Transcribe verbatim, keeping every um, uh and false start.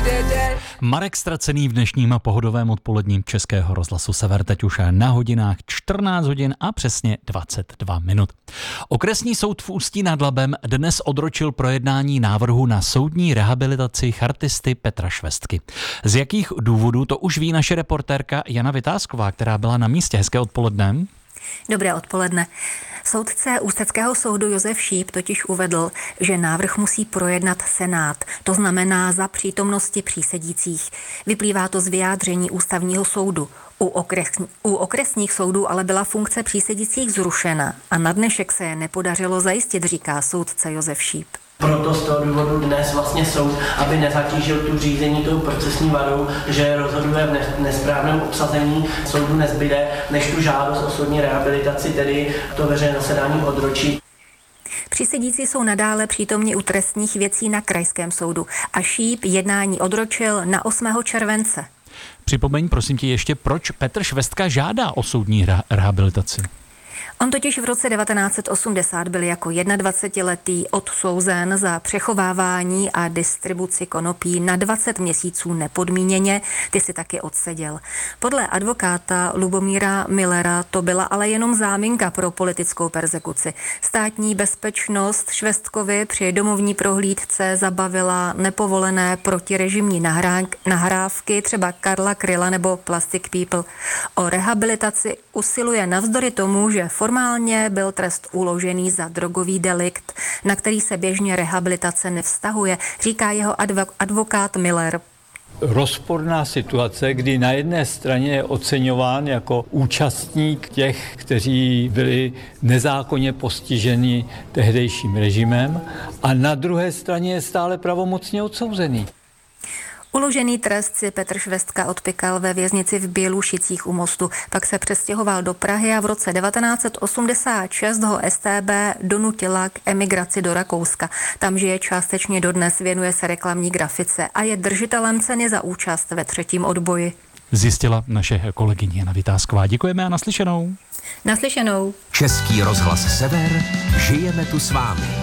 Marek Ztracený v dnešním pohodovém odpoledním Českého rozhlasu Sever, teď už na hodinách čtrnáct hodin a přesně dvacet dva minut. Okresní soud v Ústí nad Labem dnes odročil projednání návrhu na soudní rehabilitaci chartisty Petra Švestky. Z jakých důvodů, to už ví naše reportérka Jana Vytázková, která byla na místě. Hezké odpoledne. Dobré odpoledne. Soudce Ústeckého soudu Josef Šíp totiž uvedl, že návrh musí projednat Senát, to znamená za přítomnosti přísedících. Vyplývá to z vyjádření Ústavního soudu. U, okres, u okresních soudů ale byla funkce přísedících zrušena a na dnešek se je nepodařilo zajistit, říká soudce Josef Šíp. Proto z toho důvodu dnes vlastně soud, aby nezatížil tu řízení tou procesní vadou, že rozhoduje v nesprávném obsazení, soudu nezbyde, než tu žádost o soudní rehabilitaci, tedy to veřejné zasedání odročí. Přísedící jsou nadále přítomni u trestních věcí na krajském soudu a Šíp jednání odročil na osmého července. Připomeň prosím tě ještě, proč Petr Švestka žádá o soudní rehabilitaci. On totiž v roce devatenáct set osmdesát byl jako dvacetiletý odsouzen za přechovávání a distribuci konopí na dvacet měsíců nepodmíněně, ty si taky odseděl. Podle advokáta Lubomíra Millera to byla ale jenom záminka pro politickou perzekuci. Státní bezpečnost Švestkovi při domovní prohlídce zabavila nepovolené protirežimní nahrávky, třeba Karla Kryla nebo Plastic People. O rehabilitaci usiluje navzdory tomu, že formálně byl trest uložený za drogový delikt, na který se běžně rehabilitace nevztahuje, říká jeho advokát Miller. Rozporná situace, kdy na jedné straně je oceňován jako účastník těch, kteří byli nezákonně postiženi tehdejším režimem, a na druhé straně je stále pravomocně odsouzený. Uložený trest si Petr Švestka odpykal ve věznici v Bělušicích u Mostu, pak se přestěhoval do Prahy a v roce devatenáct set osmdesát šest ho S T B donutila k emigraci do Rakouska. Tam žije částečně dodnes, věnuje se reklamní grafice a je držitelem ceny za účast ve třetím odboji. Zjistila naše kolegyně Jana Vytázková. Děkujeme a naslyšenou. Naslyšenou. Český rozhlas Sever, žijeme tu s vámi.